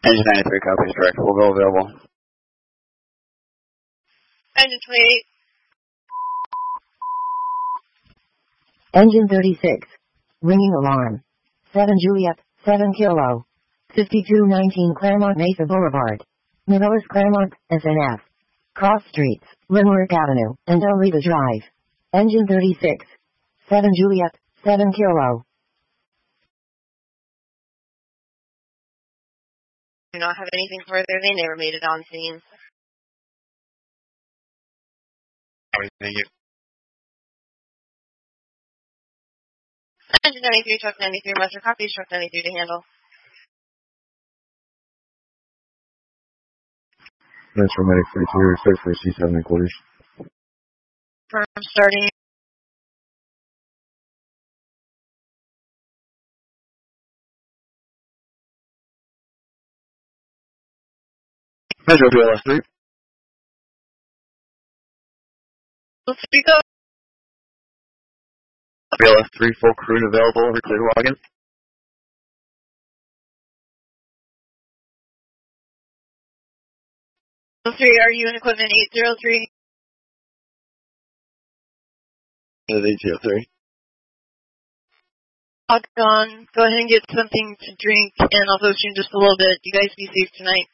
Engine 93 copies, direct. We'll go available. Engine 28. Engine 36. Ringing alarm. 7 Juliet, 7 Kilo. 5219 Claremont Mesa Boulevard. Millis Claremont, SNF. Cross Streets, Limerick Avenue, and Delriva Drive. Engine 36. 7 Juliet, 7 Kilo. Do not have anything further. They never made it on scene. Thank you. Engine 93, truck 93, Western copies, truck 93 to handle. That's for medic 42, start for C7 headquarters. Firm starting. Metro BLS 3. Let's speak up. BLS 3, full crew available over clear wagon. Are you in equipment 803? It is 803. Hog on. Go ahead and get something to drink, and I'll post you in just a little bit. You guys be safe tonight.